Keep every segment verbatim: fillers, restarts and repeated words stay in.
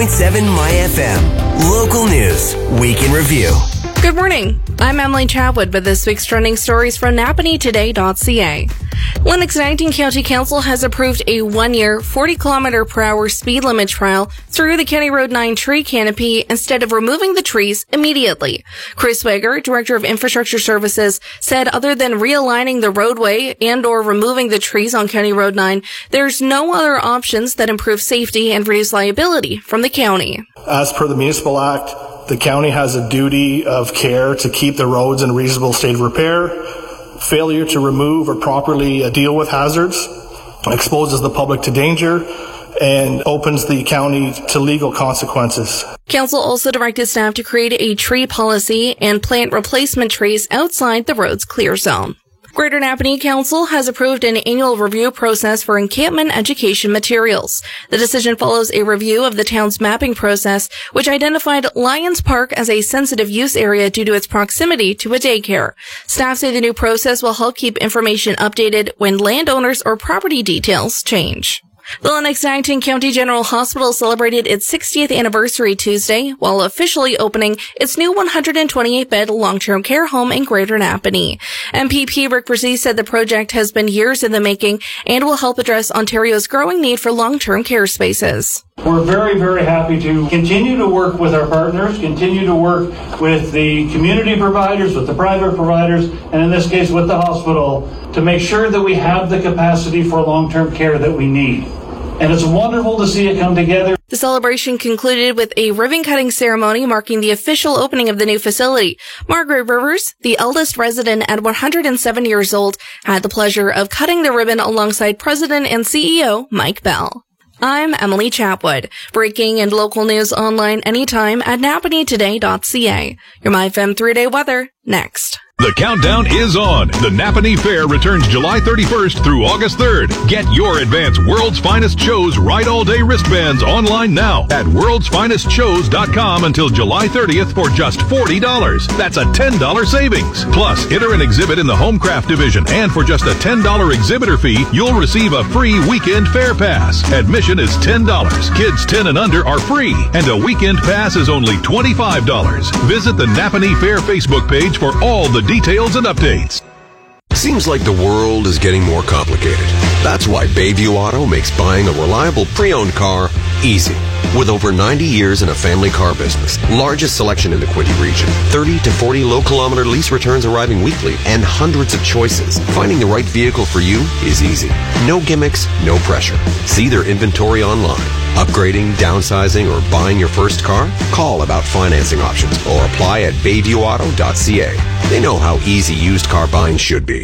point seven My F M. Local news, week in review. Good morning. I'm Emily Chatwood with this week's trending stories from Napanee Today dot C A. Lennox nineteen County Council has approved a one-year, forty kilometer per hour speed limit trial through the County Road nine tree canopy instead of removing the trees immediately. Chris Wager, Director of Infrastructure Services, said other than realigning the roadway and or removing the trees on County Road nine, there's no other options that improve safety and reduce liability from the county. As per the Municipal Act, the county has a duty of care to keep the roads in a reasonable state of repair. Failure to remove or properly deal with hazards exposes the public to danger and opens the county to legal consequences. Council also directed staff to create a tree policy and plant replacement trees outside the road's clear zone. Greater Napanee Council has approved an annual review process for encampment education materials. The decision follows a review of the town's mapping process, which identified Lions Park as a sensitive use area due to its proximity to a daycare. Staff say the new process will help keep information updated when landowners or property details change. The Lennox nineteen County General Hospital celebrated its sixtieth anniversary Tuesday while officially opening its new one hundred twenty-eight bed long-term care home in Greater Napanee. M P P Rick Brzee said the project has been years in the making and will help address Ontario's growing need for long-term care spaces. We're very, very happy to continue to work with our partners, continue to work with the community providers, with the private providers, and in this case with the hospital, to make sure that we have the capacity for long-term care that we need. And it's wonderful to see it come together. The celebration concluded with a ribbon-cutting ceremony marking the official opening of the new facility. Margaret Rivers, the eldest resident at one hundred seven years old, had the pleasure of cutting the ribbon alongside President and C E O Mike Bell. I'm Emily Chatwood. Breaking and local news online anytime at Napanee Today dot C A. Your My F M three-day weather next. The countdown is on. The Napanee Fair returns July thirty-first through August third. Get your advance World's Finest Shows Ride All Day wristbands online now at worlds finest shows dot com until July thirtieth for just forty dollars. That's a ten dollars savings. Plus, enter an exhibit in the Homecraft division, and for just a ten dollars exhibitor fee, you'll receive a free weekend fair pass. Admission is ten dollars. Kids ten and under are free, and a weekend pass is only twenty-five dollars. Visit the Napanee Fair Facebook page for all the details and updates. Seems like the world is getting more complicated. That's why Bayview Auto makes buying a reliable pre-owned car easy. With over ninety years in a family car business, largest selection in the Quinte region, thirty to forty low-kilometer lease returns arriving weekly, and hundreds of choices, finding the right vehicle for you is easy. No gimmicks, no pressure. See their inventory online. Upgrading, downsizing, or buying your first car? Call about financing options or apply at bayview auto dot c a. They know how easy used car buying should be.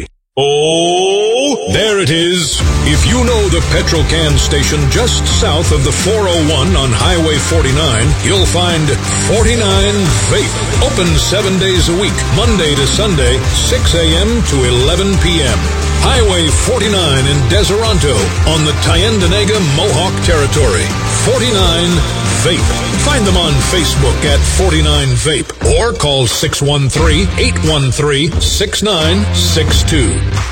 Oh, there it is. If you know the Petrocan station just south of the four oh one on Highway forty-nine, you'll find forty-nine Vape. Open seven days a week, Monday to Sunday, six a.m. to eleven p.m. Highway forty-nine in Deseronto on the Tyendinaga Mohawk Territory. forty-nine Vape. Find them on Facebook at forty-nine Vape or call six one three, eight one three, six nine six two.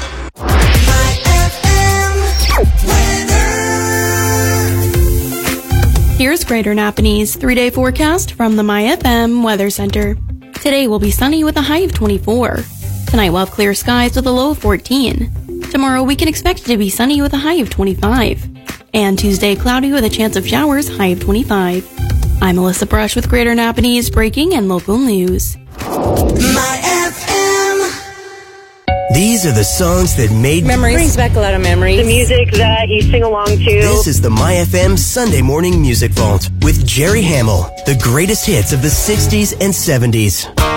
Here's Greater Napanee's three-day forecast from the My F M Weather Center. Today will be sunny with a high of twenty-four. Tonight we'll have clear skies with a low of fourteen. Tomorrow we can expect it to be sunny with a high of twenty-five. And Tuesday cloudy with a chance of showers, high of twenty-five. I'm Melissa Brush with Greater Napanee's breaking and local news. My F M. These are the songs that made memories. Brings back a lot of memories. The music that you sing along to. This is the My F M Sunday Morning Music Vault with Jerry Hamill. The greatest hits of the sixties and seventies.